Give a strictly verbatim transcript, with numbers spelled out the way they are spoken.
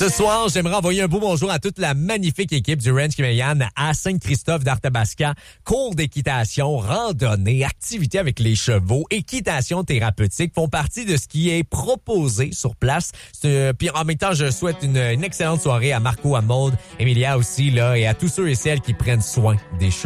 Ce soir, j'aimerais envoyer un beau bonjour à toute la magnifique équipe du Ranch Kiméliane à Saint-Christophe d'Arthabasca. Cours d'équitation, randonnée, activités avec les chevaux, équitation thérapeutique font partie de ce qui est proposé sur place. Euh, puis en même temps, je souhaite une, une excellente soirée à Marco, à Maude, Emilia aussi, là, et à tous ceux et celles qui prennent soin des chevaux.